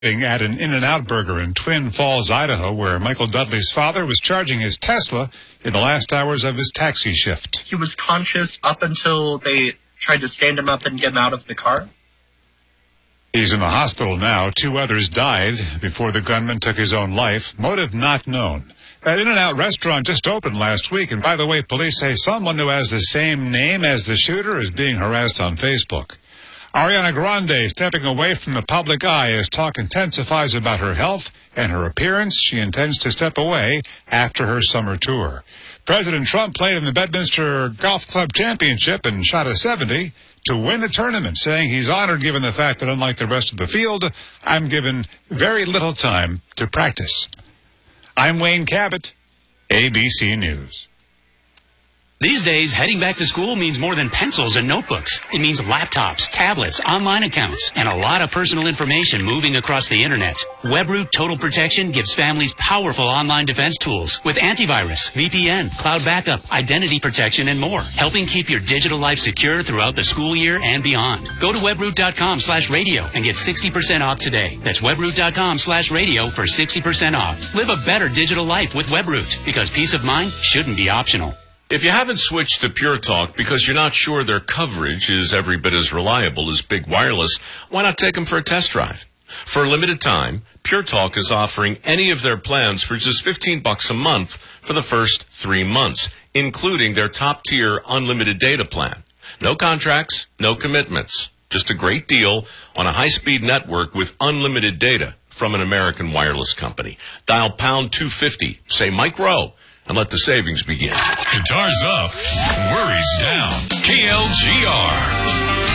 At an In-N-Out Burger in Twin Falls, Idaho, where Michael Dudley's father was charging his Tesla in the last hours of his taxi shift. He was conscious up until they tried to stand him up and get him out of the car. He's in the hospital now. 2 others died before the gunman took his own life. Motive not known. That In-N-Out restaurant just opened last week, and by the way, police say someone who has the same name as the shooter is being harassed on Facebook. Ariana Grande stepping away from the public eye as talk intensifies about her health and her appearance. She intends to step away after her summer tour. President Trump played in the Bedminster Golf Club Championship and shot a 70 to win the tournament, saying he's honored given the fact that unlike the rest of the field, I'm given very little time to practice. I'm Wayne Cabot, ABC News. These days, heading back to school means more than pencils and notebooks. It means laptops, tablets, online accounts, and a lot of personal information moving across the internet. WebRoot Total Protection gives families powerful online defense tools with antivirus, VPN, cloud backup, identity protection, and more, helping keep your digital life secure throughout the school year and beyond. Go to webroot.com/radio and get 60% off today. That's webroot.com/radio for 60% off. Live a better digital life with WebRoot, because peace of mind shouldn't be optional. If you haven't switched to Pure Talk because you're not sure their coverage is every bit as reliable as Big Wireless, why not take them for a test drive? For a limited time, Pure Talk is offering any of their plans for just $15 a month for the first 3 months, including their top-tier unlimited data plan. No contracts, no commitments. Just a great deal on a high-speed network with unlimited data from an American wireless company. Dial pound 250, say Mike Rowe, and let the savings begin. Guitars up, worries down. KLGR.